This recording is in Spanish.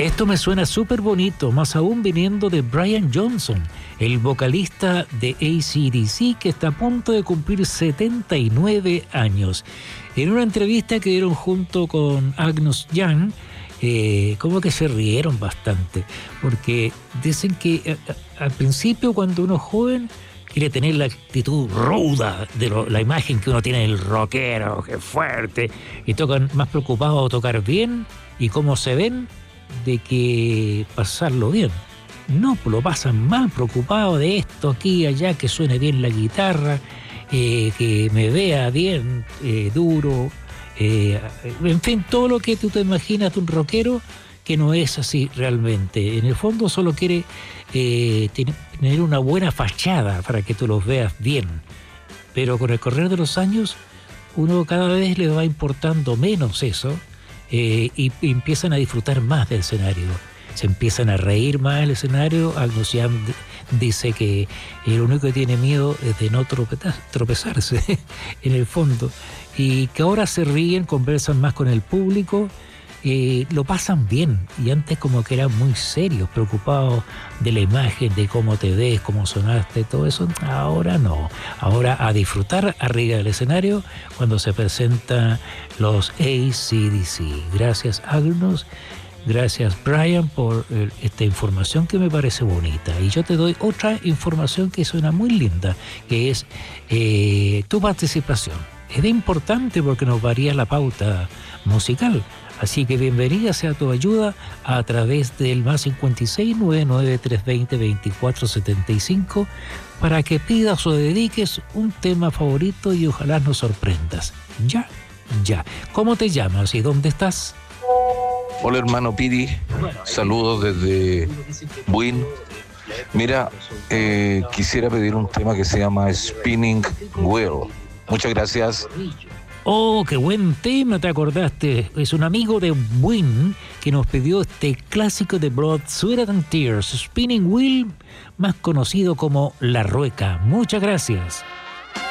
Esto me suena súper bonito, más aún viniendo de Brian Johnson, el vocalista de AC/DC, que está a punto de cumplir 79 años. En una entrevista que dieron junto con Angus Young, como que se rieron bastante, porque dicen que al principio, cuando uno es joven, quiere tener la actitud ruda de la imagen que uno tiene del rockero, que es fuerte, y tocan más preocupados de tocar bien y cómo se ven, de que pasarlo bien. No, pues lo pasan mal, preocupado de esto, aquí, allá, que suene bien la guitarra, que me vea bien, duro, en fin, todo lo que tú te imaginas de un rockero, que no es así realmente. En el fondo solo quiere tener una buena fachada para que tú los veas bien. Pero con el correr de los años, uno cada vez le va importando menos eso, y empiezan a disfrutar más del escenario. Se empiezan a reír más del escenario. Angus Young dice que el único que tiene miedo es de no tropezarse en el fondo, y que ahora se ríen, conversan más con el público, lo pasan bien, y antes como que eran muy serios, preocupados de la imagen, de cómo te ves, cómo sonaste, todo eso. Ahora no, ahora a disfrutar arriba del escenario cuando se presentan los AC/DC. Gracias, Agnos. Gracias, Brian, por esta información que me parece bonita. Y yo te doy otra información que suena muy linda, que es tu participación. Es de importante porque nos varía la pauta musical. Así que bienvenida sea tu ayuda a través del +56 99 320 2475 para que pidas o dediques un tema favorito y ojalá nos sorprendas. Ya. ¿Cómo te llamas y dónde estás? Hola, hermano Pidi, saludos desde Buin. Mira, quisiera pedir un tema que se llama Spinning Wheel. Muchas gracias. Oh, qué buen tema, te acordaste. Es un amigo de Win que nos pidió este clásico de Blood, Sweat and Tears, Spinning Wheel, más conocido como La Rueca. Muchas gracias.